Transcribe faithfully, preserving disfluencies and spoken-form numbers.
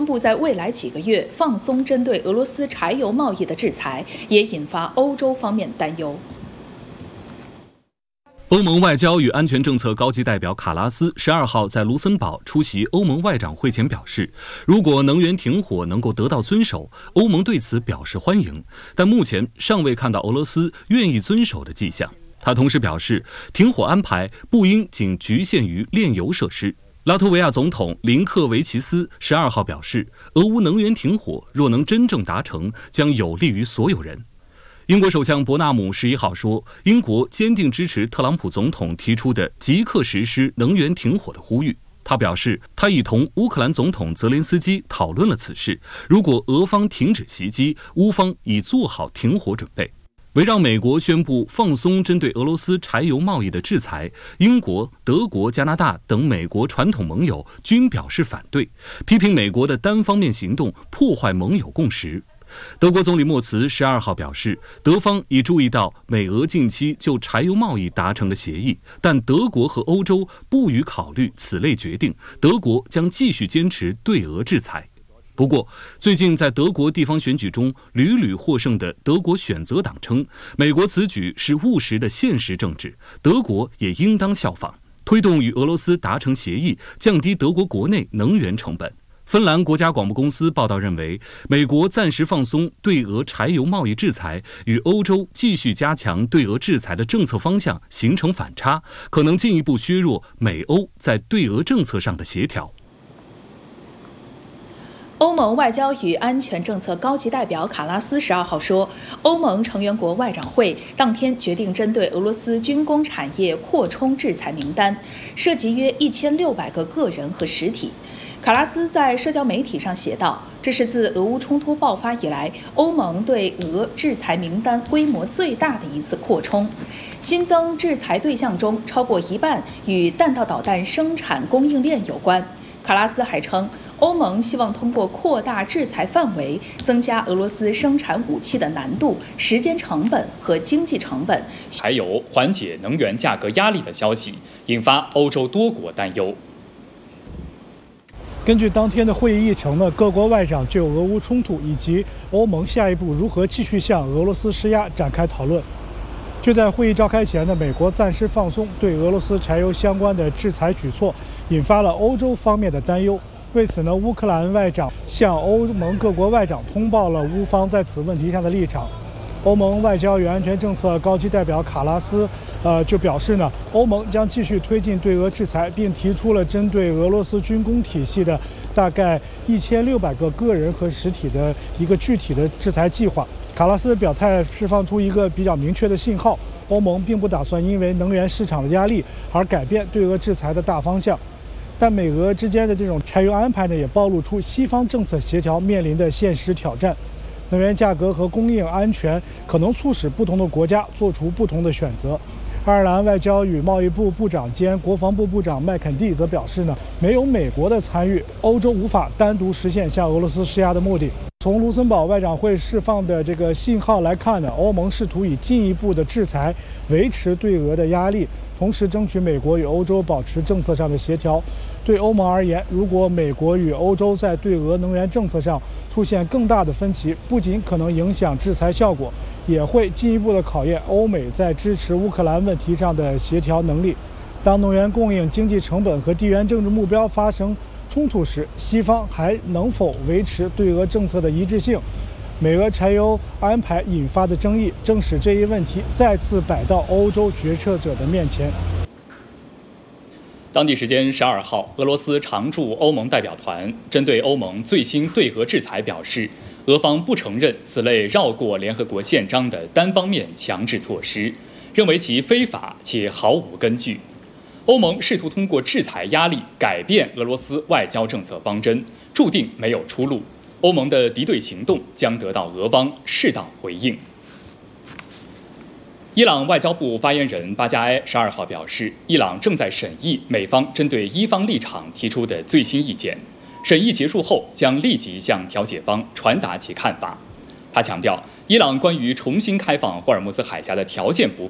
布在未来几个月放松针对俄罗斯柴油贸易的制裁，也引发欧洲方面担忧。 欧盟外交与安全政策高级代表卡拉斯十二号在卢森堡出席欧盟外长会前表示，如果能源停火能够得到遵守，欧盟对此表示欢迎，但目前尚未看到俄罗斯愿意遵守的迹象。他同时表示，停火安排不应仅局限于炼油设施。拉脱维亚总统林克维奇斯十二号表示，俄乌能源停火若能真正达成，将有利于所有人。英国首相伯纳姆十一号说，英国坚定支持特朗普总统提出的即刻实施能源停火的呼吁。他表示，他已同乌克兰总统泽连斯基讨论了此事，如果俄方停止袭击，乌方已做好停火准备。围绕美国宣布放松针对俄罗斯柴油贸易的制裁，英国、德国、加拿大等美国传统盟友均表示反对，批评美国的单方面行动破坏盟友共识。德国总理默茨十二号表示，德方已注意到美俄近期就柴油贸易达成的协议，但德国和欧洲不予考虑此类决定，德国将继续坚持对俄制裁。不过，最近在德国地方选举中屡屡获胜的德国选择党称，美国此举是务实的现实政治，德国也应当效仿，推动与俄罗斯达成协议，降低德国国内能源成本。芬兰国家广播公司报道认为，美国暂时放松对俄柴油贸易制裁，与欧洲继续加强对俄制裁的政策方向形成反差，可能进一步削弱美欧在对俄政策上的协调。 欧盟外交与安全政策高级代表卡拉斯十二号说，欧盟成员国外长会当天决定针对俄罗斯军工产业扩充制裁名单，涉及约一千六百个个人和实体。卡拉斯在社交媒体上写道，这是自俄乌冲突爆发以来，欧盟对俄制裁名单规模最大的一次扩充。新增制裁对象中，超过一半与弹道导弹生产供应链有关。卡拉斯还称，欧盟希望通过扩大制裁范围，增加俄罗斯生产武器的难度、时间成本和经济成本。 还有缓解能源价格压力的消息，引发欧洲多国担忧。 根据当天的会议议程呢，各国外长就俄乌冲突以及欧盟下一步如何继续向俄罗斯施压展开讨论。就在会议召开前呢，美国暂时放松对俄罗斯柴油相关的制裁举措，引发了欧洲方面的担忧。为此呢，乌克兰外长向欧盟各国外长通报了乌方在此问题上的立场。欧盟外交与安全政策高级代表卡拉斯，呃，就表示呢，欧盟将继续推进对俄制裁，并提出了针对俄罗斯军工体系的大概一千六百个个人和实体的一个具体的制裁计划。卡拉斯表态释放出一个比较明确的信号，欧盟并不打算因为能源市场的压力而改变对俄制裁的大方向。但美俄之间的这种柴油安排呢，也暴露出西方政策协调面临的现实挑战。能源价格和供应安全可能促使不同的国家做出不同的选择。爱尔兰外交与贸易部部长兼国防部部长麦肯蒂则表示呢，没有美国的参与，欧洲无法单独实现向俄罗斯施压的目的。从卢森堡外长会释放的这个信号来看呢，欧盟试图以进一步的制裁维持对俄的压力，同时争取美国与欧洲保持政策上的协调。对欧盟而言，如果美国与欧洲在对俄能源政策上出现更大的分歧，不仅可能影响制裁效果，也会进一步的考验欧美在支持乌克兰问题上的协调能力。当能源供应、经济成本和地缘政治目标发生冲突时，西方还能否维持对俄政策的一致性？美俄柴油安排引发的争议，正使这一问题再次摆到欧洲决策者的面前。 当地时间十二号，俄罗斯常驻欧盟代表团针对欧盟最新对俄制裁表示，俄方不承认此类绕过联合国宪章的单方面强制措施，认为其非法且毫无根据。欧盟试图通过制裁压力改变俄罗斯外交政策方针，注定没有出路。欧盟的敌对行动将得到俄方适当回应。伊朗外交部发言人巴加埃十二号表示，伊朗正在审议美方针对伊方立场提出的最新意见，审议结束后将立即向调解方传达其看法。他强调，伊朗关于重新开放霍尔木兹海峡的条件不